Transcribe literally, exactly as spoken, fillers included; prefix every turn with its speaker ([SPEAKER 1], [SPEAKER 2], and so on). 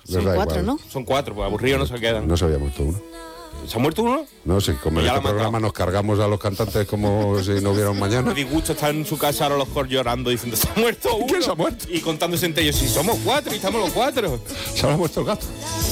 [SPEAKER 1] Son cuatro, igual. ¿no?
[SPEAKER 2] Son cuatro, pues aburridos no se quedan.
[SPEAKER 1] No se había muerto uno.
[SPEAKER 2] ¿Se ha muerto uno?
[SPEAKER 1] No, sí, como en este programa nos cargamos a los cantantes como si no hubiera un mañana.
[SPEAKER 2] Me disgusto estar en su casa ahora los cor llorando diciendo se ha muerto uno.
[SPEAKER 1] ¿Quién se ha muerto?
[SPEAKER 2] Y contándose entre ellos, si somos cuatro y estamos los cuatro.
[SPEAKER 1] Se habrá muerto el gato.